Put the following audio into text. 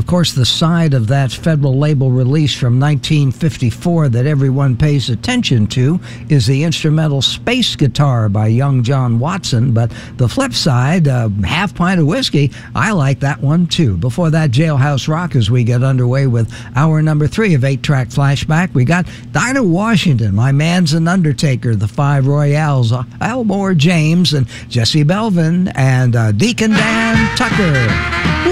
course, the side of that federal label release from 1954 that everyone pays attention to is the instrumental Space Guitar by young John Watson. But the flip side, Half Pint of Whiskey, I like that one too. Before that, Jailhouse Rock, as we get underway with hour number 3 of 8-Track Flashback. We got Dinah Washington, My Man's an Undertaker, the Five Royales, Elmore James, and Jesse Belvin, and Deacon Dan Tucker.